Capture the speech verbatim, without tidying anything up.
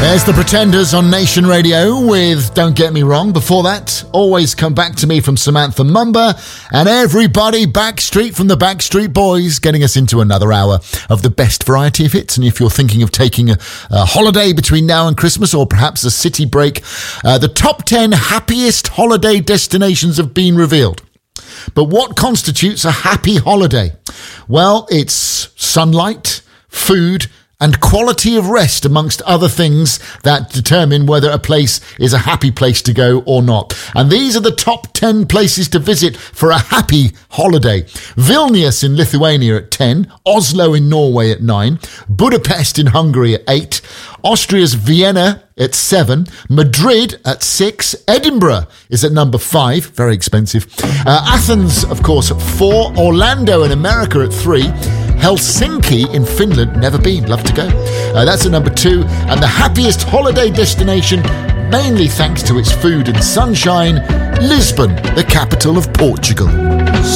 There's the Pretenders on Nation Radio with Don't Get Me Wrong. Before that, Always Come Back to Me from Samantha Mumba, and Everybody Backstreet from the Backstreet Boys, getting us into another hour of the best variety of hits. And if you're thinking of taking a, a holiday between now and Christmas, or perhaps a city break, uh, the top ten happiest holiday destinations have been revealed. But what constitutes a happy holiday? Well, it's sunlight, food, and quality of rest, amongst other things that determine whether a place is a happy place to go or not. And these are the top ten places to visit for a happy holiday. Vilnius in Lithuania at ten, Oslo in Norway at nine, Budapest in Hungary at eight, Austria's Vienna at seven, Madrid at six, Edinburgh is at number five, very expensive, uh, Athens, of course, at four, Orlando in America at three, Helsinki in Finland, never been, love to go. Uh, that's at number two, and the happiest holiday destination, mainly thanks to its food and sunshine, Lisbon, the capital of Portugal.